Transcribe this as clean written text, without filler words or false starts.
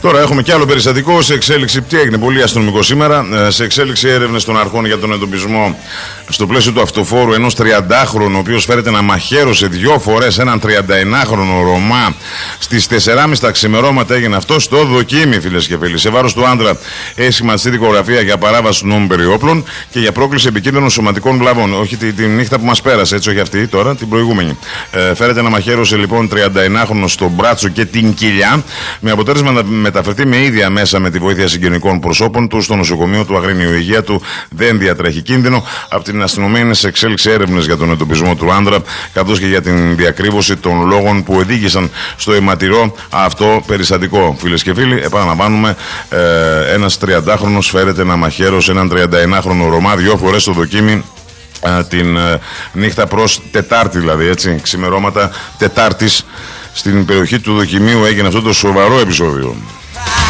Τώρα έχουμε κι άλλο περιστατικό σε εξέλιξη. Τι έγινε, πολύ αστυνομικό σήμερα. Σε εξέλιξη έρευνες των αρχών για τον εντοπισμό στο πλαίσιο του αυτοφόρου ενός 30χρονου, ο οποίος φέρεται να μαχαίρωσε 2 φορές έναν 31χρονο Ρωμά. Στις 4.30 τα ξημερώματα έγινε αυτό στο δοκίμι, φίλες και φίλοι. Σε βάρος του άντρα έχει σχηματιστεί δικογραφία για παράβαση του νόμου περί όπλων και για πρόκληση επικίνδυνων σωματικών βλαβών. Όχι τη νύχτα που μας πέρασε, έτσι, όχι αυτή τώρα, την προηγούμενη. Φέρεται να μαχαίρωσε λοιπόν 31χρονο στο μπράτσο και την κοιλιά, με αποτέλεσμα να μεταφερθεί με ίδια μέσα με τη βοήθεια συγγενικών προσώπων του στο νοσοκομείο του Αγρίνιου. Η υγεία του δεν διατρέχει κίνδυνο. Από την αστυνομία είναι σε εξέλιξη έρευνες για τον εντοπισμό του άντρα, καθώς και για την διακρύβωση των λόγων που οδήγησαν στο αιματηρό αυτό περιστατικό. Φίλες και φίλοι, επαναλαμβάνουμε, ένας 30χρονος φέρεται να μαχαίρωσε έναν 31χρονο Ρωμά 2 φορές στο δοκίμι την νύχτα προς Τετάρτη, δηλαδή, έτσι, ξημερώματα Τετάρτης. Στην περιοχή του δοκιμίου έγινε αυτό το σοβαρό επεισόδιο.